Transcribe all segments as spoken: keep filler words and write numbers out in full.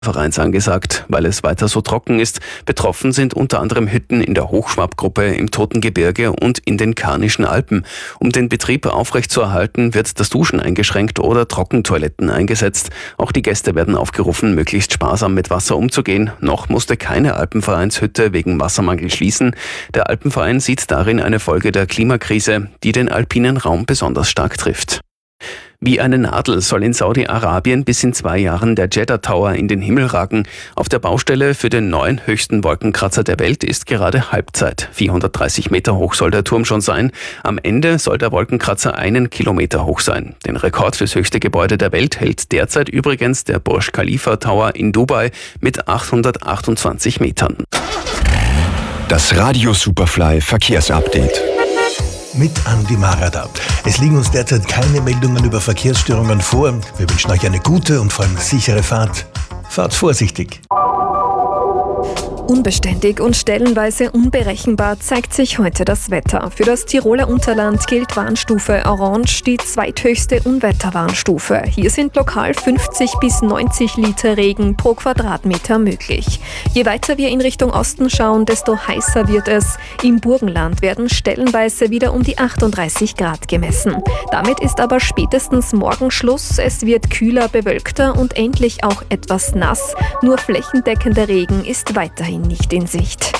Vereins angesagt, weil es weiter so trocken ist. Betroffen sind unter anderem Hütten in der Hochschwabbgruppe, im Totengebirge und in den Karnischen Alpen. Um den Betrieb aufrechtzuerhalten, wird das Duschen eingeschränkt oder Trockentoiletten eingesetzt. Auch die Gäste werden aufgerufen, möglichst sparsam mit Wasser umzugehen. Noch musste keine Alpenvereinshütte wegen Wassermangel schließen. Der Alpenverein sieht darin eine Folge der Klimakrise, die den alpinen Raum besonders stark trifft. Wie eine Nadel soll in Saudi-Arabien bis in zwei Jahren der Jeddah Tower in den Himmel ragen. Auf der Baustelle für den neuen höchsten Wolkenkratzer der Welt ist gerade Halbzeit. vierhundertdreißig Meter hoch soll der Turm schon sein. Am Ende soll der Wolkenkratzer einen Kilometer hoch sein. Den Rekord fürs höchste Gebäude der Welt hält derzeit übrigens der Burj Khalifa Tower in Dubai mit achthundertachtundzwanzig Metern. Das Radio Superfly Verkehrsupdate. Mit Andi Marada. Es liegen uns derzeit keine Meldungen über Verkehrsstörungen vor. Wir wünschen euch eine gute und vor allem sichere Fahrt. Fahrt vorsichtig. Unbeständig und stellenweise unberechenbar zeigt sich heute das Wetter. Für das Tiroler Unterland gilt Warnstufe Orange, die zweithöchste Unwetterwarnstufe. Hier sind lokal fünfzig bis neunzig Liter Regen pro Quadratmeter möglich. Je weiter wir in Richtung Osten schauen, desto heißer wird es. Im Burgenland werden stellenweise wieder um die achtunddreißig Grad gemessen. Damit ist aber spätestens morgen Schluss. Es wird kühler, bewölkter und endlich auch etwas nass. Nur flächendeckender Regen ist weiterhin nicht in Sicht.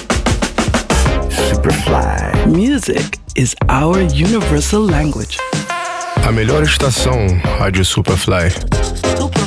Superfly. Music is our universal language. A melhor estação, Rádio Superfly.